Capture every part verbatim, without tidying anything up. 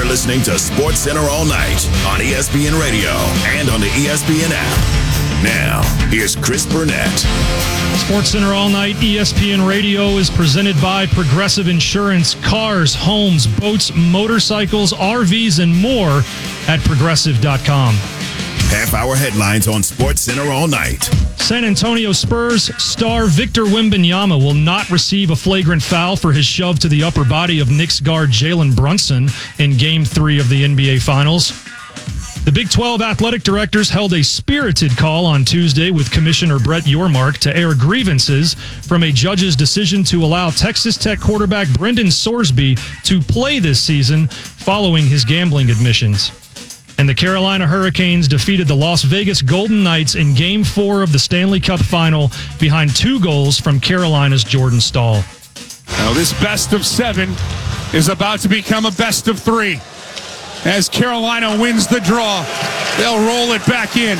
listening to Sports Center all night on E S P N Radio and on the E S P N app. Now, here's Chris Burnett. Sports Center all night, E S P N Radio is presented by Progressive Insurance. Cars, homes, boats, motorcycles, R Vs, and more at progressive dot com. Half-hour headlines on Sports Center all night. San Antonio Spurs star Victor Wembanyama will not receive a flagrant foul for his shove to the upper body of Knicks guard Jalen Brunson in Game three of the N B A Finals. The Big twelve athletic directors held a spirited call on Tuesday with Commissioner Brett Yormark to air grievances from a judge's decision to allow Texas Tech quarterback Brendan Sorsby to play this season following his gambling admissions. And the Carolina Hurricanes defeated the Las Vegas Golden Knights in Game four of the Stanley Cup Final behind two goals from Carolina's Jordan Staal. Now this best of seven is about to become a best of three. As Carolina wins the draw, they'll roll it back in.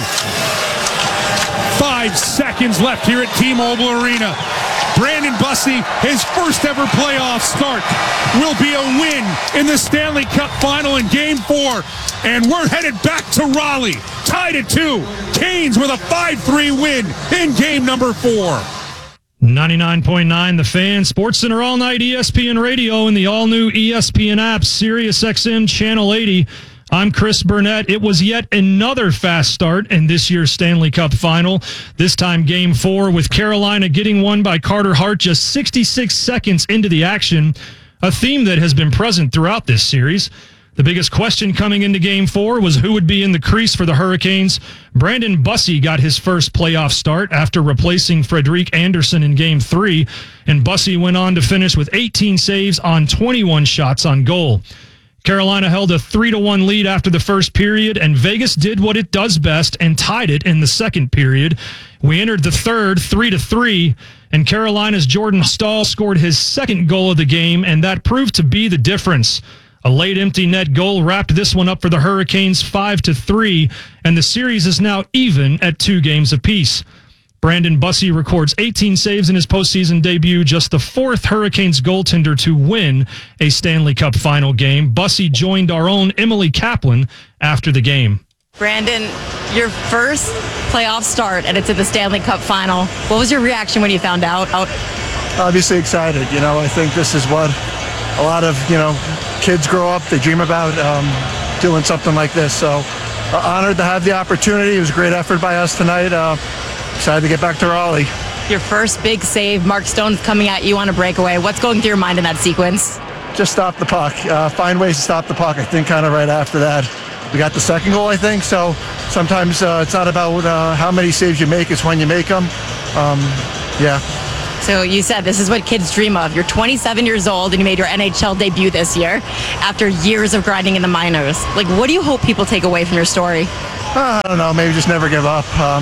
Five seconds left here at T-Mobile Arena. Brandon Bussi, his first ever playoff start, will be a win in the Stanley Cup Final in Game four. And we're headed back to Raleigh, tied at two. Canes with a five three win in game number four. ninety-nine point nine The Fan, Sports Center all night, E S P N Radio, and the all-new E S P N app, Sirius X M Channel eighty. I'm Chris Burnett. It was yet another fast start in this year's Stanley Cup Final. This time Game four with Carolina getting won by Carter Hart just sixty-six seconds into the action, a theme that has been present throughout this series. The biggest question coming into Game four was who would be in the crease for the Hurricanes. Brandon Bussi got his first playoff start after replacing Frederik Andersen in Game three, and Bussi went on to finish with eighteen saves on twenty-one shots on goal. Carolina held a three to one lead after the first period, and Vegas did what it does best and tied it in the second period. We entered the third three to three, and Carolina's Jordan Staal scored his second goal of the game, and that proved to be the difference. A late empty net goal wrapped this one up for the Hurricanes five to three, and the series is now even at two games apiece. Brandon Bussi records eighteen saves in his postseason debut, just the fourth Hurricanes goaltender to win a Stanley Cup Final game. Bussi joined our own Emily Kaplan after the game. Brandon, your first playoff start, and it's at the Stanley Cup Final. What was your reaction when you found out? Obviously excited. You know, I think this is what a lot of, you know, kids grow up, they dream about um, doing something like this. So uh, honored to have the opportunity. It was a great effort by us tonight. Uh, excited to get back to Raleigh. Your first big save, Mark Stone's coming at you on a breakaway. What's going through your mind in that sequence? Just stop the puck. Uh, find ways to stop the puck. I think kind of right after that, we got the second goal, I think. So sometimes uh, it's not about uh, how many saves you make, it's when you make them. Um, yeah. So you said this is what kids dream of. You're twenty-seven years old and you made your N H L debut this year after years of grinding in the minors. Like, what do you hope people take away from your story? Uh, I don't know. Maybe just never give up. Um,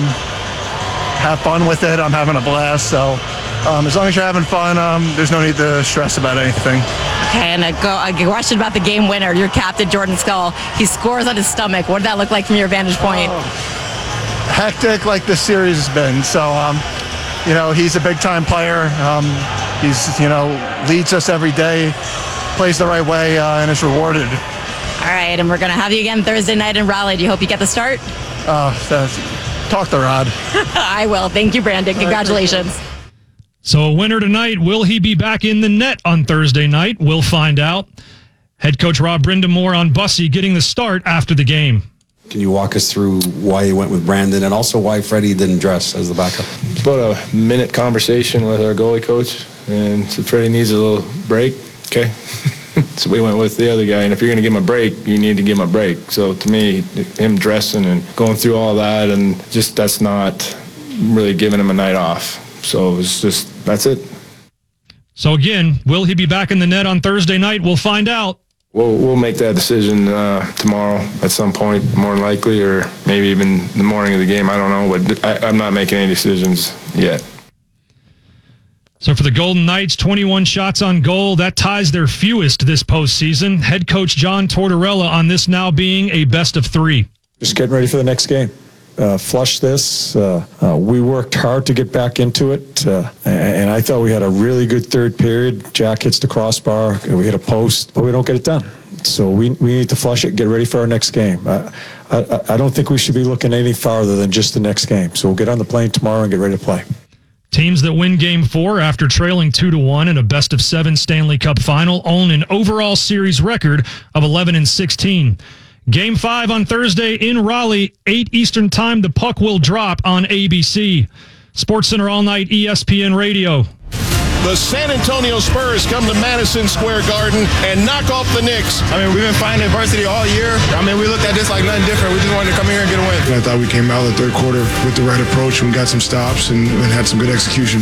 have fun with it. I'm having a blast. So um, as long as you're having fun, um, there's no need to stress about anything. Okay, and a, go, a question about the game winner, your captain, Jordan Staal. He scores on his stomach. What did that look like from your vantage point? Oh, hectic like this series has been. So, um, you know, he's a big-time player. Um, he's, you know, leads us every day, plays the right way, uh, and is rewarded. All right, and we're going to have you again Thursday night in Raleigh. Do you hope you get the start? Uh, talk to Rod. I will. Thank you, Brandon. Congratulations. So a winner tonight. Will he be back in the net on Thursday night? We'll find out. Head coach Rob Brindamore on Bussi getting the start after the game. Can you walk us through why you went with Brandon and also why Freddie didn't dress as the backup? It's about a minute conversation with our goalie coach, and said Freddie needs a little break. Okay. So we went with the other guy, and if you're going to give him a break, you need to give him a break. So to me, him dressing and going through all that, and just that's not really giving him a night off. So it's just, that's it. So again, will he be back in the net on Thursday night? We'll find out. We'll, we'll make that decision uh, tomorrow at some point, more than likely, or maybe even the morning of the game. I don't know, but I, I'm not making any decisions yet. So for the Golden Knights, twenty-one shots on goal. That ties their fewest this postseason. Head coach John Tortorella on this now being a best of three. Just getting ready for the next game. uh, flush this. Uh, uh, we worked hard to get back into it, uh, and I thought we had a really good third period. Jack hits the crossbar, and we hit a post, but we don't get it done. So we we need to flush it, get ready for our next game. Uh, I, I don't think we should be looking any farther than just the next game. So we'll get on the plane tomorrow and get ready to play. Teams that win Game four after trailing two to one in a best-of-seven Stanley Cup final own an overall series record of eleven and sixteen. Game five on Thursday in Raleigh, eight Eastern Time. The puck will drop on A B C. SportsCenter All Night, E S P N Radio. The San Antonio Spurs come to Madison Square Garden and knock off the Knicks. I mean, we've been fighting adversity all year. I mean, we looked at this like nothing different. We just wanted to come here and get a win. I thought we came out of the third quarter with the right approach and got some stops and, and had some good execution.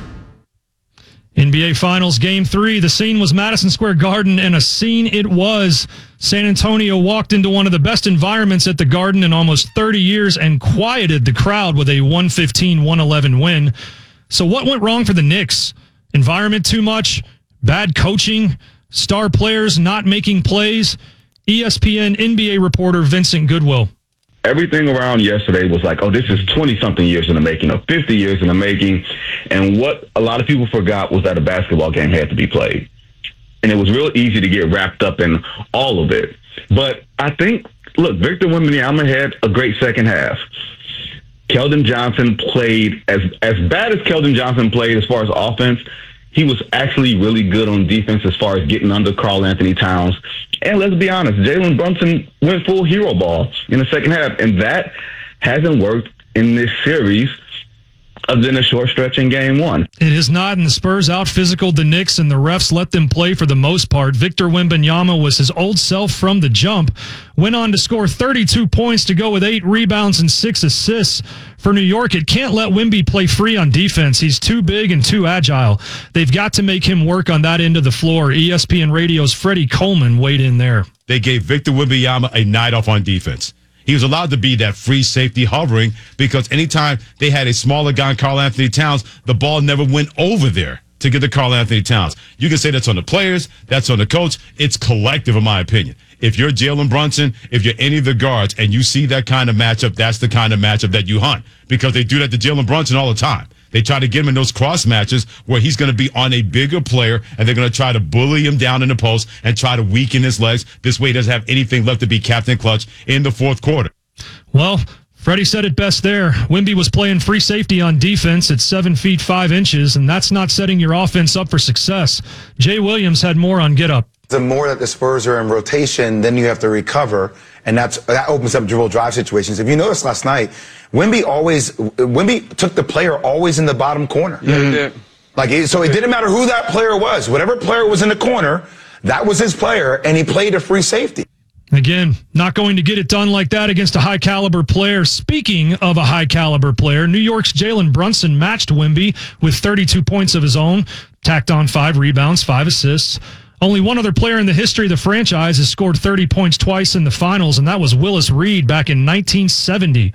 N B A Finals Game three. The scene was Madison Square Garden, and a scene it was. San Antonio walked into one of the best environments at the Garden in almost thirty years and quieted the crowd with a one fifteen one eleven win. So what went wrong for the Knicks? Environment too much? Bad coaching? Star players not making plays? E S P N N B A reporter Vincent Goodwill. Everything around yesterday was like, oh, this is twenty-something years in the making, or fifty years in the making. And what a lot of people forgot was that a basketball game had to be played. And it was real easy to get wrapped up in all of it. But I think, look, Victor Wembanyama had a great second half. Keldon Johnson played, as as bad as Keldon Johnson played as far as offense, he was actually really good on defense as far as getting under Karl-Anthony Towns. And let's be honest, Jalen Brunson went full hero ball in the second half, and that hasn't worked in this series other than a short stretch in game one. It is not, and the Spurs out-physical the Knicks, and the refs let them play for the most part. Victor Wembanyama was his old self from the jump, went on to score thirty-two points to go with eight rebounds and six assists. For New York, it can't let Wemby play free on defense. He's too big and too agile. They've got to make him work on that end of the floor. E S P N Radio's Freddie Coleman weighed in there. They gave Victor Wembanyama a night off on defense. He was allowed to be that free safety hovering because anytime they had a smaller guy, Karl-Anthony Towns, the ball never went over there to get to Karl-Anthony Towns. You can say that's on the players, that's on the coach. It's collective, in my opinion. If you're Jalen Brunson, if you're any of the guards, and you see that kind of matchup, that's the kind of matchup that you hunt because they do that to Jalen Brunson all the time. They try to get him in those cross matches where he's going to be on a bigger player, and they're going to try to bully him down in the post and try to weaken his legs. This way he doesn't have anything left to be Captain Clutch in the fourth quarter. Well, Freddie said it best there. Wemby was playing free safety on defense at seven feet five inches, and that's not setting your offense up for success. Jay Williams had more on Get Up. The more that the Spurs are in rotation, then you have to recover, and that's that opens up dribble drive situations. If you noticed last night, Wemby always Wemby took the player always in the bottom corner. Yeah, he did. Like it, so, it didn't matter who that player was. Whatever player was in the corner, that was his player, and he played a free safety. Again, not going to get it done like that against a high-caliber player. Speaking of a high-caliber player, New York's Jalen Brunson matched Wemby with thirty-two points of his own, tacked on five rebounds, five assists. Only one other player in the history of the franchise has scored thirty points twice in the finals, and that was Willis Reed back in nineteen seventy.